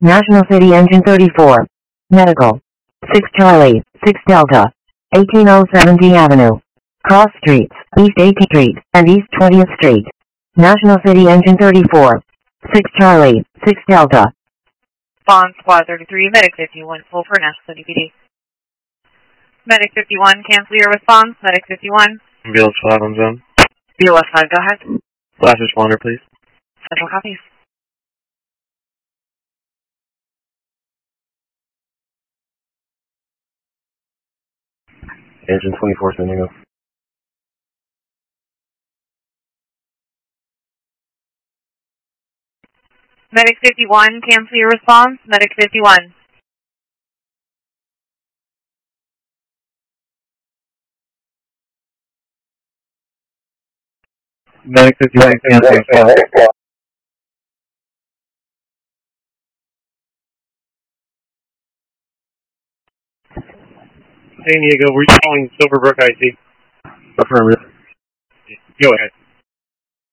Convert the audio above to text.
National City Engine 34. Medical. 6 Charlie, 6 Delta. 1807 D Avenue. Cross Streets, East 18th Street, and East 20th Street. National City Engine 34. 6 Charlie, 6 Delta. Bond Squad 33, Medic 51, full for National City PD. Medic 51, cancel your response. Medic 51. Ambulance 5 on zone. BOS 5, go ahead. Last responder, please. Central copies. Engine 24 sending up. Medic 51, cancel your response. Medic 51. Medic 51, cancel your response. San Diego, we're calling Silverbrook IT. Affirmative. Go ahead.